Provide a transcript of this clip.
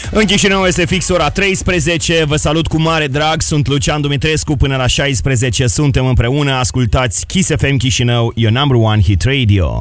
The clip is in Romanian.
În Chișinău este fix ora 13. Vă salut cu mare drag. Sunt Lucian Dumitrescu. Până la 16 suntem împreună. Ascultați Kiss FM Chișinău, your number one hit radio.